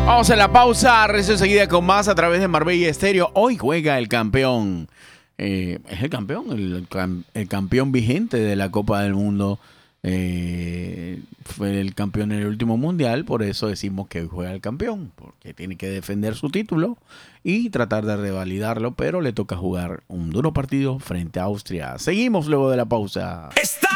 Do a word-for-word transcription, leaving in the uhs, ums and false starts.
Vamos a la pausa, rezo enseguida con más a través de Marbella Estéreo. Hoy juega el campeón. Eh, es el campeón, el, el campeón vigente de la Copa del Mundo. Eh, fue el campeón en el último mundial, por eso decimos que hoy juega el campeón, porque tiene que defender su título y tratar de revalidarlo, pero le toca jugar un duro partido frente a Austria. Seguimos luego de la pausa. Está